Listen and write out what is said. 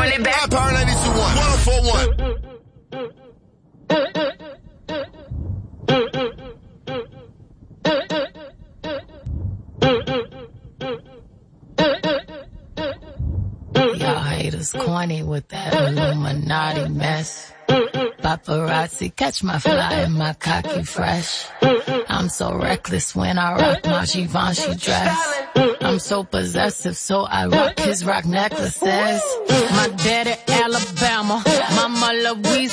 run it back. Power 92.1, 1041. Y'all haters corny with that Illuminati mess. Paparazzi catch my fly and my cocky fresh. I'm so reckless when I rock my Givenchy dress. I'm so possessive, so I rock his rock necklaces. My daddy Alabama, mama Louisiana.